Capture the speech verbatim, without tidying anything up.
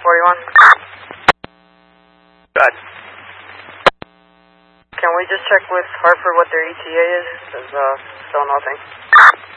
forty-one. Good. Can we just check with Hartford what their E T A is? Because, uh, still nothing.